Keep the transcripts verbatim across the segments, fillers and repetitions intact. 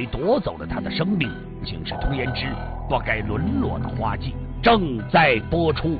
妃夺走了他的生命，竟是通言之不该沦落的花季，正在播出。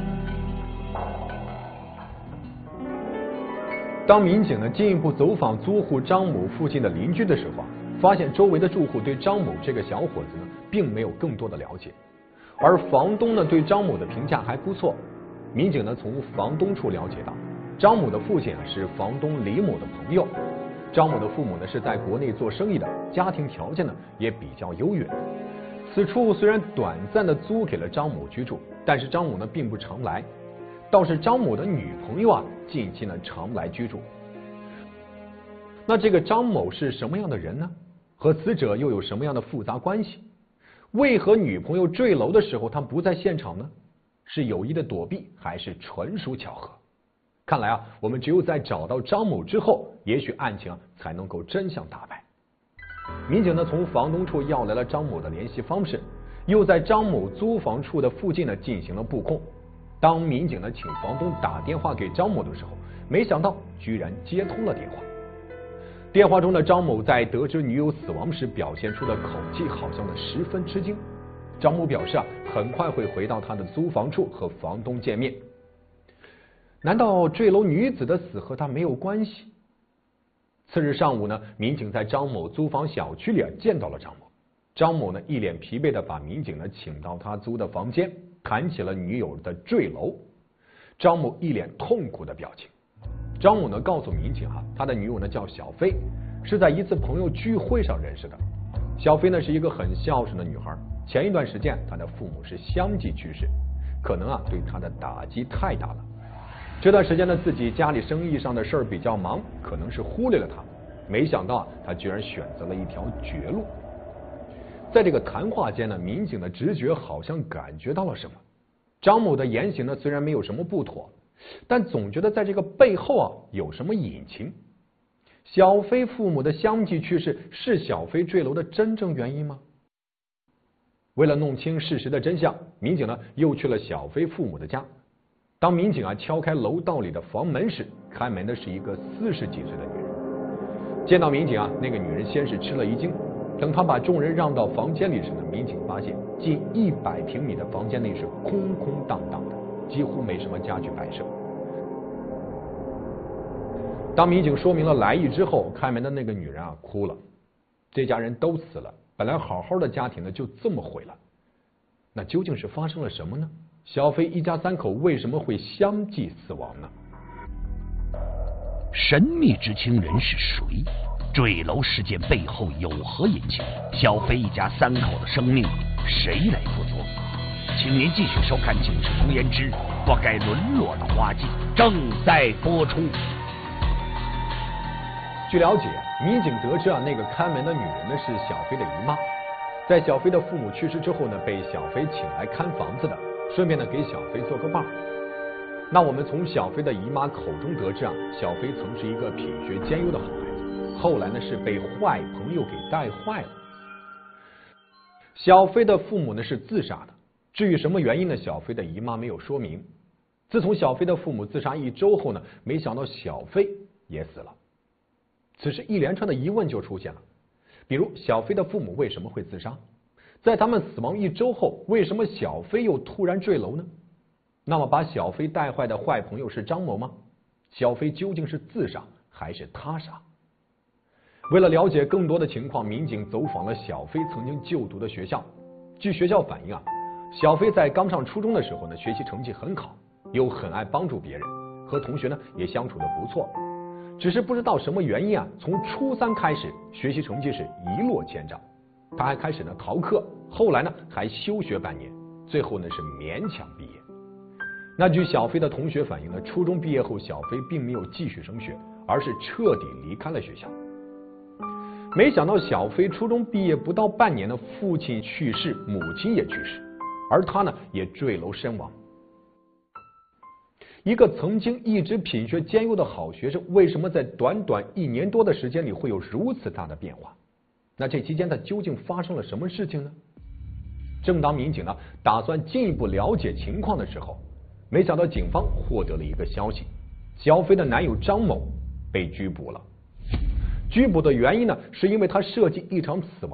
当民警呢进一步走访租户张某附近的邻居的时候啊，发现周围的住户对张某这个小伙子呢并没有更多的了解，而房东呢对张某的评价还不错。民警呢从房东处了解到，张某的父亲啊是房东李某的朋友，张某的父母呢是在国内做生意的，家庭条件呢也比较优越。此处虽然短暂的租给了张某居住，但是张某呢并不常来，倒是张某的女朋友啊近期呢常来居住。那这个张某是什么样的人呢？和死者又有什么样的复杂关系？为何女朋友坠楼的时候他不在现场呢？是有意的躲避，还是纯属巧合？看来啊，我们只有在找到张某之后，也许案情才能够真相大白。民警呢从房东处要来了张某的联系方式，又在张某租房处的附近呢进行了布控。当民警呢请房东打电话给张某的时候，没想到居然接通了电话。电话中的张某在得知女友死亡时表现出的口气好像呢十分吃惊。张某表示啊，很快会回到他的租房处和房东见面。难道坠楼女子的死和他没有关系？次日上午呢，民警在张某租房小区里啊见到了张某。张某呢一脸疲惫的把民警呢请到他租的房间，谈起了女友的坠楼。张某一脸痛苦的表情。张某呢告诉民警哈、啊，他的女友呢叫小飞，是在一次朋友聚会上认识的。小飞呢是一个很孝顺的女孩，前一段时间她的父母是相继去世，可能啊对她的打击太大了。这段时间呢自己家里生意上的事儿比较忙，可能是忽略了她，没想到啊她居然选择了一条绝路。在这个谈话间呢，民警的直觉好像感觉到了什么。张某的言行呢虽然没有什么不妥，但总觉得在这个背后啊有什么隐情。小飞父母的相继去世是小飞坠楼的真正原因吗？为了弄清事实的真相，民警呢又去了小飞父母的家。当民警啊敲开楼道里的房门时，开门的是一个四十几岁的女人。见到民警啊，那个女人先是吃了一惊，等她把众人让到房间里时呢，民警发现近一百平米的房间内是空空荡荡的，几乎没什么家具摆设。当民警说明了来意之后，开门的那个女人啊哭了。这家人都死了，本来好好的家庭呢就这么毁了。那究竟是发生了什么呢？小飞一家三口为什么会相继死亡呢？ 神秘之情人是谁？坠楼事件背后有何隐情？小飞一家三口的生命谁来负责？请您继续收看《警示通言之不该沦落的花季》，正在播出。 据了解，民警得知啊，那个看门的女人呢是小飞的姨妈，在小飞的父母去世之后呢，被小飞请来看房子的，顺便呢给小飞做个伴。那我们从小飞的姨妈口中得知啊，小飞曾是一个品学兼优的好孩子，后来呢是被坏朋友给带坏了。小飞的父母呢是自杀的，至于什么原因呢，小飞的姨妈没有说明。自从小飞的父母自杀一周后呢，没想到小飞也死了。此时一连串的疑问就出现了，比如小飞的父母为什么会自杀？在他们死亡一周后，为什么小飞又突然坠楼呢？那么把小飞带坏的坏朋友是张某吗？小飞究竟是自杀还是他杀？为了了解更多的情况，民警走访了小飞曾经就读的学校。据学校反映啊，小飞在刚上初中的时候呢，学习成绩很好，又很爱帮助别人，和同学呢也相处的不错。只是不知道什么原因啊，从初三开始学习成绩是一落千丈，他还开始呢逃课，后来呢还休学半年，最后呢是勉强毕业。那据小飞的同学反映呢，初中毕业后小飞并没有继续升学，而是彻底离开了学校。没想到小飞初中毕业不到半年呢，父亲去世，母亲也去世，而他呢也坠楼身亡。一个曾经一直品学兼优的好学生，为什么在短短一年多的时间里会有如此大的变化？那这期间他究竟发生了什么事情呢？正当民警呢打算进一步了解情况的时候，没想到警方获得了一个消息，小飞的男友张某被拘捕了。拘捕的原因呢，是因为他设计一场死亡